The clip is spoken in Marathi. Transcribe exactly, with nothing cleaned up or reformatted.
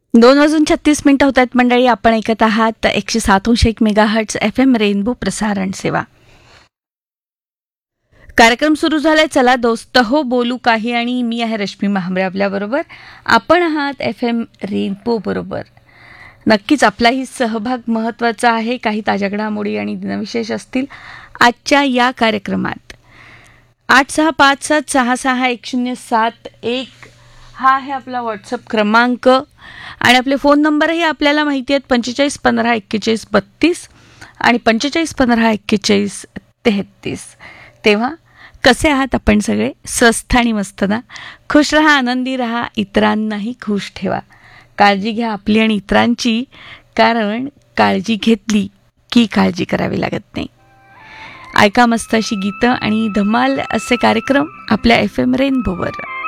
दोन वाजून छत्तीस मिनिटं होत आहेत मंडळी. आपण ऐकत आहात एकशे सात अंश एक mega hertz F M rainbow प्रसारण सेवा. कार्यक्रम सुरू झालाय. चला दोस्त हो बोलू काही, आणि मी आहे रश्मी महांबरे आपल्याबरोबर. आपण आहात एफ एम रेनबो बरोबर. नक्कीच आपलाही सहभाग महत्त्वाचा आहे. काही ताज्या घडामोडी आणि दिनविशेष असतील आजच्या या कार्यक्रमात. आठ सहा पाच सात सहा सहा एक शून्य सात एक हा आहे आपला व्हॉट्सअप क्रमांक, आणि आपले फोन नंबरही आपल्याला माहिती आहेत. पंचेचाळीस पंधरा एक्केचाळीस बत्तीस आणि पंचेचाळीस पंधरा एक्केचाळीस तेहत्तीस. तेव्हा कसे आहात आपण सगळे? स्वस्थ आणि मस्त ना? खुश रहा, आनंदी रहा, इतरांनाही खुश ठेवा. काळजी घ्या आपली आणि इतरांची, कारण काळजी घेतली की काळजी करावी लागत नाही. ऐका मस्त अशी गीतं आणि धमाल असे कार्यक्रम आपल्या एफ एम रेनबोवर.